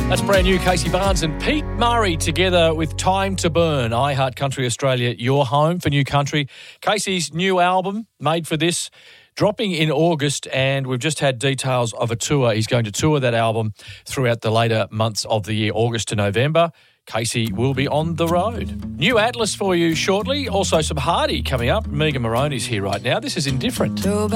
That's brand new Casey Barnes and Pete Murray together with Time to Burn. iHeart Country Australia, your home for new country. Casey's new album, Made for This, dropping in August, and we've just had details of a tour. He's going to tour that album throughout the later months of the year, August to November. Casey will be on the road. New Atlas for you shortly. Also some Hardy coming up. Megan Moroney's here right now. This is Indifferent.